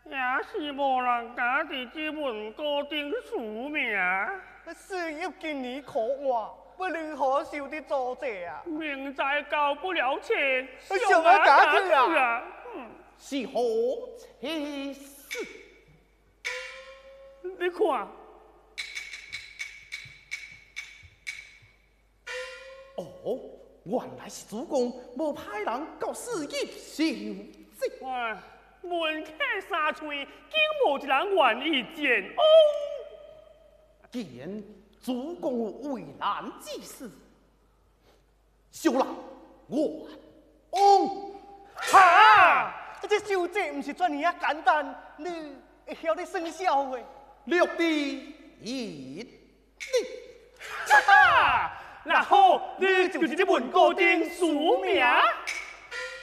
也是无人敢伫这文稿顶署名。 事业今年可换，不如何受的作者啊？ 明知交不了钱， 想要假去啊！ 是何其事？ 你看。 哦，原来是主公无派人到事业受罪。 哇，门客三寸，竟无一人愿意见哦。 既然主公有为难之事，小人我哈！ 这修这不是专尔啊简单，你会晓得生效的。 略地一礼。 哈哈！然后你就是这文稿顶署名。